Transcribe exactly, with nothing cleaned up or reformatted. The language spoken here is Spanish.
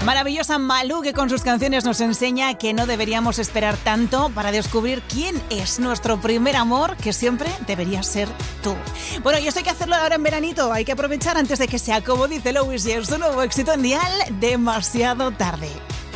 Maravillosa Malú, que con sus canciones nos enseña que no deberíamos esperar tanto para descubrir quién es nuestro primer amor, que siempre debería ser tú. Bueno, y esto hay que hacerlo ahora en veranito, hay que aprovechar antes de que sea, como dice Louis, y es su nuevo éxito en Dial, Demasiado Tarde.